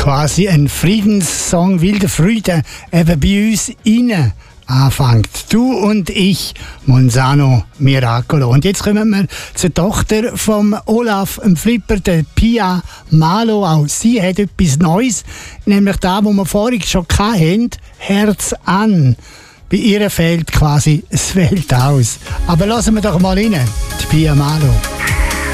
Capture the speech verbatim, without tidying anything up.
quasi ein Friedenssong, wilde Freude, eben bei uns rein anfängt. Du und ich, Monzano Miracolo. Und jetzt kommen wir zur Tochter von Olaf, dem Flipper, der Pia Malo. Auch sie hat etwas Neues, nämlich da, wo wir vorhin schon hatten, Herz an. Bei ihr fehlt quasi das Welt aus. Aber lassen wir doch mal rein, die Pia Malo.